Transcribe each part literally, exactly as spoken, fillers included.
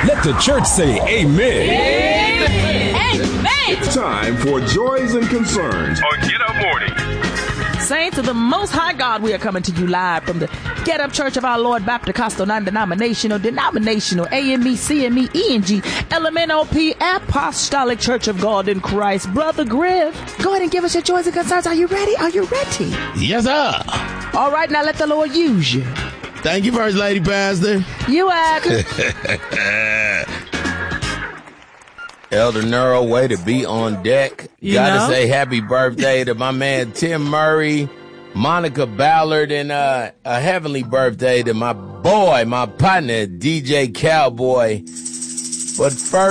Let the church say amen. Amen. Amen. It's time for Joys and Concerns on Get Up Morning. Saints of the Most High God, we are coming to you live from the Get Up Church of Our Lord Baptist Costal Non-Denominational Denominational A M E C M E E N G L M N O P Apostolic Church of God in Christ. Brother Griff, go ahead and give us your joys and concerns. Are you ready? Are you ready? Yes, sir. All right, now let the Lord use you. Thank you, First Lady Pastor. You act. Elder Nero, way to be on deck. You Gotta know? say happy birthday to my man Tim Murray, Monica Ballard, and uh, a heavenly birthday to my boy, my partner, D J Cowboy. But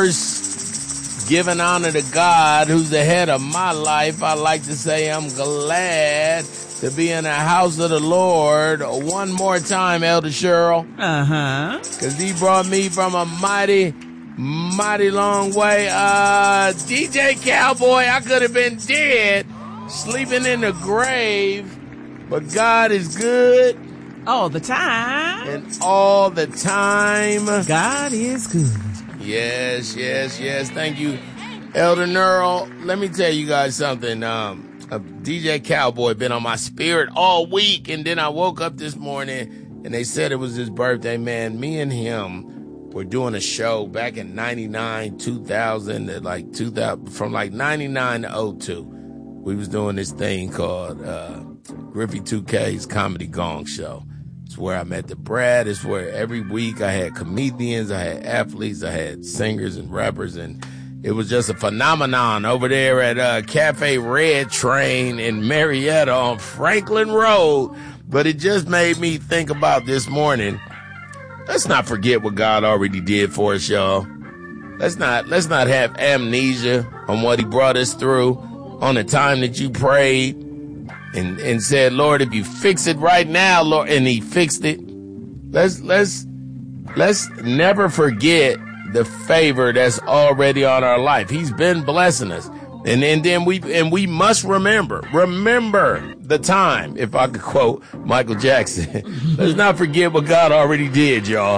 first, giving honor to God, who's the head of my life, I like to say I'm glad to be in the house of the Lord one more time, Elder Cheryl. Uh-huh. Because he brought me from a mighty... mighty long way. Uh, D J Cowboy, I could have been dead, sleeping in the grave, but God is good. All the time. And all the time. God is good. Yes, yes, yes. Thank you, Elder Nero. Let me tell you guys something. Um, uh, D J Cowboy been on my spirit all week, and then I woke up this morning, and they said it was his birthday, man. Me and him we're doing a show back in ninety-nine, two thousand, like two thousand, from like ninety-nine to oh two. We was doing this thing called uh, Griffey two K's Comedy Gong Show. It's where I met the Brad. It's where every week I had comedians, I had athletes, I had singers and rappers, and it was just a phenomenon over there at uh, Cafe Red Train in Marietta on Franklin Road. But it just made me think about this morning. Let's not forget what God already did for us, y'all. Let's not let's not have amnesia on what he brought us through, on the time that you prayed and, and said, Lord, if you fix it right now, Lord, and he fixed it. Let's let's let's never forget the favor that's already on our life. He's been blessing us. And, and then we and we must remember, remember the time, if I could quote Michael Jackson. Let's not forget what God already did, y'all.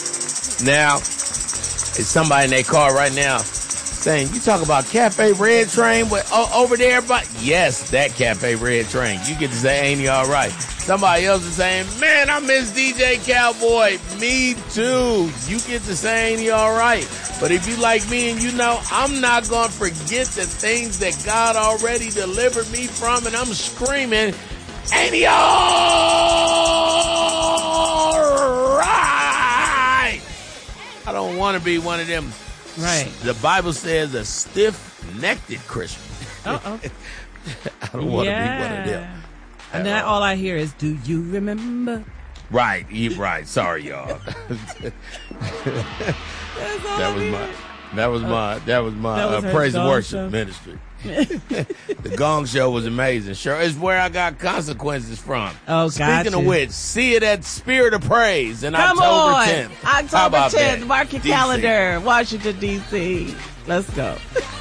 Now, it's somebody in their car right now saying, you talk about Cafe Red Train with, oh, over there? But yes, that Cafe Red Train. You get to say, ain't he all right? Somebody else is saying, man, I miss D J Cowboy. Me too. You get to say, ain't he all right? But if you like me and you know, I'm not going to forget the things that God already delivered me from, and I'm screaming, ain't he all right? I don't want to be one of them. Right. The Bible says a stiff-necked Christian. Uh-oh. I don't want to yeah. be one of them. And then all I hear is, do you remember? Right, you, right. Sorry, y'all. that was my, that was my, that was my that was uh, praise and worship show. ministry. The Gong Show was amazing. Sure, it's where I got Consequences from. Oh, Speaking gotcha. of which, see it at Spirit of Praise in Come October on. tenth. October tenth, that? mark your D C. calendar. Washington, D C Let's go.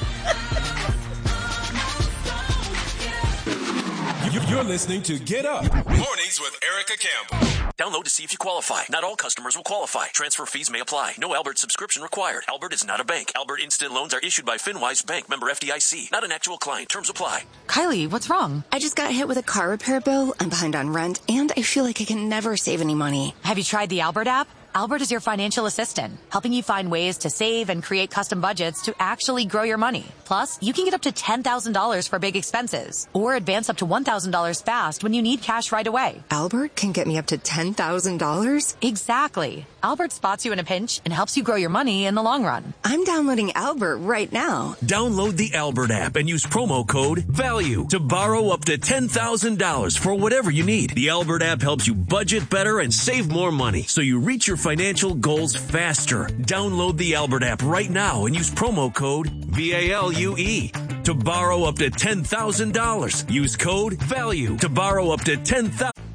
You're listening to Get Up Mornings with Erica Campbell. Download to see if you qualify. Not all customers will qualify. Transfer fees may apply. No Albert subscription required. Albert is not a bank. Albert Instant Loans are issued by FinWise Bank, member F D I C. Not an actual client. Terms apply. Kylie, what's wrong? I just got hit with a car repair bill. I'm behind on rent, and I feel like I can never save any money. Have you tried the Albert app? Albert is your financial assistant, helping you find ways to save and create custom budgets to actually grow your money. Plus, you can get up to ten thousand dollars for big expenses or advance up to one thousand dollars fast when you need cash right away. Albert can get me up to ten thousand dollars? Exactly. Albert spots you in a pinch and helps you grow your money in the long run. I'm downloading Albert right now. Download the Albert app and use promo code VALUE to borrow up to ten thousand dollars for whatever you need. The Albert app helps you budget better and save more money so you reach your financial goals faster. Download the Albert app right now and use promo code V A L U E to borrow up to ten thousand dollars. Use code VALUE to borrow up to ten thousand dollars.